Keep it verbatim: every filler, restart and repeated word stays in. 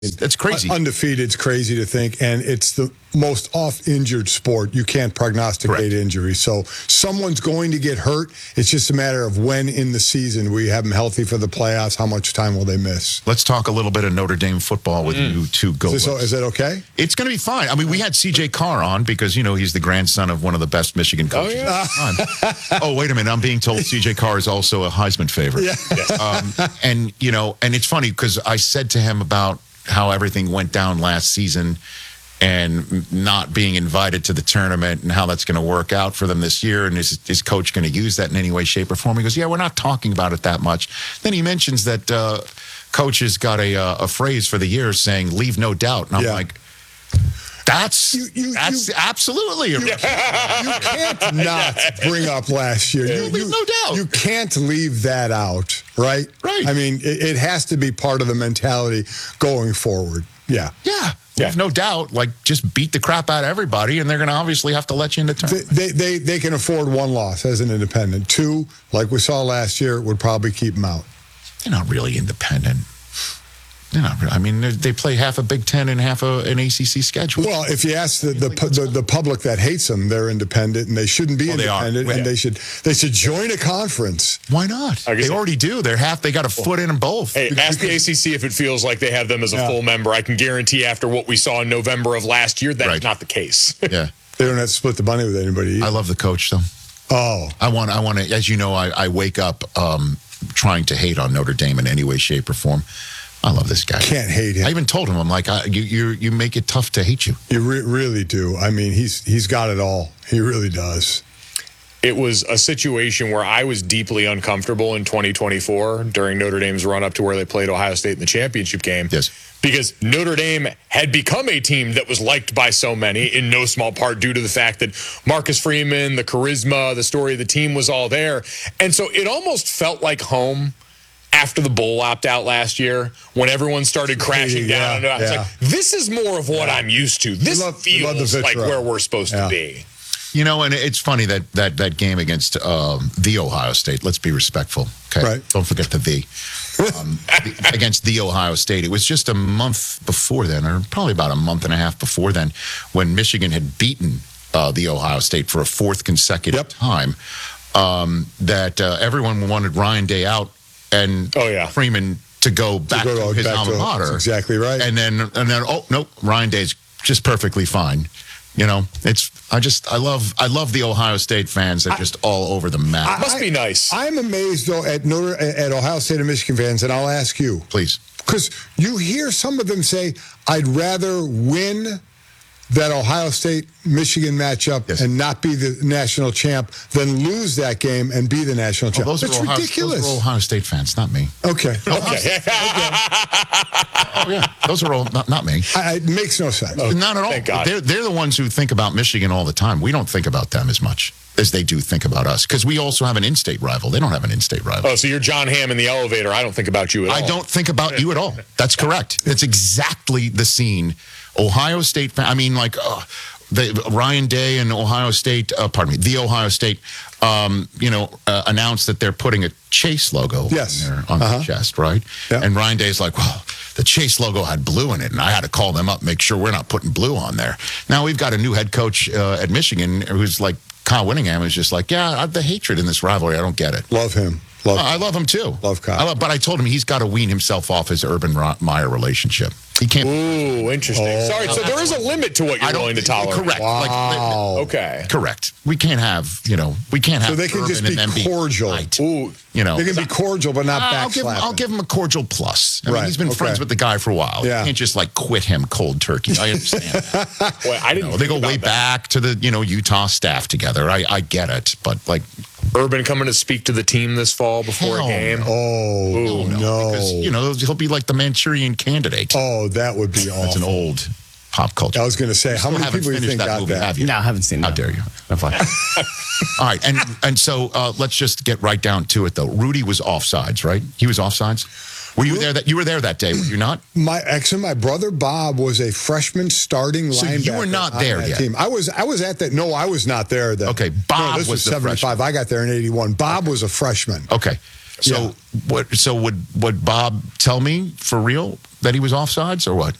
That's crazy. Undefeated is crazy to think, and it's the most oft-injured sport. You can't prognosticate Correct. Injury. So someone's going to get hurt. It's just a matter of when in the season we have them healthy for the playoffs. How much time will they miss? Let's talk a little bit of Notre Dame football with mm. you two go. Is, this, is that okay? It's going to be fine. I mean, we had C J Carr on because, you know, he's the grandson of one of the best Michigan coaches. Oh, yeah. oh wait a minute. I'm being told C J Carr is also a Heisman favorite. Yeah. Yes. Um, and, you know, and it's funny because I said to him about how everything went down last season and not being invited to the tournament and how that's going to work out for them this year. And is his coach going to use that in any way, shape, or form? He goes, yeah, we're not talking about it that much. Then he mentions that uh, coach has got a, uh, a phrase for the year saying, leave no doubt. And I'm yeah. like, that's you, you, that's you, absolutely. You, you can't not bring up last year. You, you, no doubt. You can't leave that out, right? Right. I mean, it, it has to be part of the mentality going forward. Yeah. Yeah. Yeah. No doubt. Like, just beat the crap out of everybody, and they're going to obviously have to let you into tournament. They, they, they, they can afford one loss as an independent. Two, like we saw last year, would probably keep them out. They're not really independent. They're not really, I mean, they play half a Big Ten and half a, an A C C schedule. Well, if you ask the the, the the public that hates them, they're independent, and they shouldn't be oh, independent, they and they should they should join a conference. Why not? They already do. They're half. They got a foot in them both. Hey, ask the A C C if it feels like they have them as a yeah. full member. I can guarantee after what we saw in November of last year, that's right. not the case. Yeah, they don't have to split the money with anybody either. I love the coach, though. Oh, I want. I want to. As you know, I, I wake up um, trying to hate on Notre Dame in any way, shape, or form. I love this guy. Can't hate him. I even told him, I'm like, I, you, you, you make it tough to hate you. You re- really do. I mean, he's he's got it all. He really does. It was a situation where I was deeply uncomfortable in twenty twenty-four during Notre Dame's run up to where they played Ohio State in the championship game. Yes. Because Notre Dame had become a team that was liked by so many, in no small part due to the fact that Marcus Freeman, the charisma, the story of the team was all there. And so it almost felt like home after the bowl opt-out last year, when everyone started crashing yeah, down. I was yeah. like, this is more of what yeah. I'm used to. This love, feels love like where we're supposed yeah. to be. You know, and it's funny that that, that game against um, the Ohio State, let's be respectful, okay? Right. Don't forget the the. Um, against the Ohio State. It was just a month before then, or probably about a month and a half before then, when Michigan had beaten uh, the Ohio State for a fourth consecutive yep. time, um, that uh, everyone wanted Ryan Day out and oh, yeah. Freeman to go back to, go to his back alma mater. That's exactly right. And then, and then, oh no, Ryan Day's just perfectly fine. You know, it's I just I love I love the Ohio State fans that are just all over the map. I, Must be nice. I'm amazed though at Notre, at Ohio State and Michigan fans, and I'll ask you, please, because you hear some of them say, "I'd rather win that Ohio State-Michigan matchup yes. and not be the national champ than lose that game and be the national champ." Oh, those That's are Ohio, ridiculous. Those are Ohio State fans, not me. Okay. Okay. okay. Oh, yeah. Those are all, not, not me. I, it makes no sense. Oh, not at all. Thank God. They're, they're the ones who think about Michigan all the time. We don't think about them as much as they do think about us, because we also have an in-state rival. They don't have an in-state rival. Oh, so you're John Hamm in the elevator. I don't think about you at all. I don't think about you at all. That's correct. It's exactly the scene. Ohio State, I mean, like, uh, the, Ryan Day and Ohio State, uh, pardon me, the Ohio State, um, you know, uh, announced that they're putting a Chase logo yes. on, their, on uh-huh. the chest, right? Yep. And Ryan Day's like, well, the Chase logo had blue in it, and I had to call them up, make sure we're not putting blue on there. Now we've got a new head coach uh, at Michigan who's like, Kyle Whittingham is just like, yeah, the hatred in this rivalry, I don't get it. Love him. Love uh, I love him too. Love Kyle. I love, but I told him he's got to wean himself off his Urban Meyer relationship. He can't. Ooh, interesting. Oh. Sorry, so there is a limit to what you're willing to tolerate. Correct. Wow. Like, okay. Correct. We can't have, you know, we can't have. So they can Urban just be and cordial. Be right. Ooh. You know, they can be cordial, but not uh, backslapping. I'll give, him, I'll give him a cordial plus. I right. mean, he's been okay. friends with the guy for a while. Yeah. You can't just like quit him cold turkey. I understand that. Boy, I didn't you know, they go way that. back to the, you know, Utah staff together. I, I get it, but like. Urban coming to speak to the team this fall before Hell a game. No. Oh, Ooh, no. no. Because, you know, he'll be like the Manchurian Candidate. Oh, that would be awful. That's an old pop culture. I was going to say, how many people do you think that got movie, that? Have you? No, I haven't seen How that. dare you? All right, and and so uh, let's just get right down to it, though. Rudy was offsides, right? He was offsides. Were you there? That you were there that day? Were you not? My ex and my brother Bob was a freshman starting so linebacker. You were not there on that yet. Team. I was. I was at that. No, I was not there then. Okay, Bob no, this was, was the seventy-five. freshman. I got there in eighty-one. Bob was a freshman. Okay. So Yeah. what? So would would Bob tell me for real that he was offsides or what?